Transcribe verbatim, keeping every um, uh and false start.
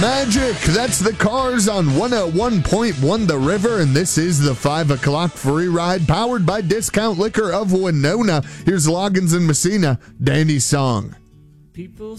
Magic, that's the Cars on one oh one point one The River, and this is the five o'clock free ride powered by Discount Liquor of Winona. Here's Loggins and Messina, Danny's song. People